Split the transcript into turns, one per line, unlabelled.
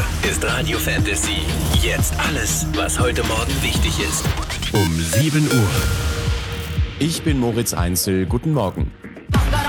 ist Radio Fantasy. Jetzt alles, was heute Morgen wichtig ist.
Um 7 Uhr. Ich bin Moritz Einzel. Guten Morgen.